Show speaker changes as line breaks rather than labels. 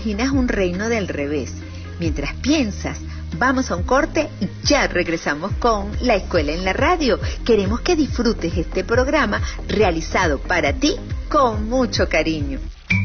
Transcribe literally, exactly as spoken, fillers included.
imaginas un reino del revés. Mientras piensas, vamos a un corte y ya regresamos con La Escuela en la Radio. Queremos que disfrutes este programa realizado para ti con mucho cariño.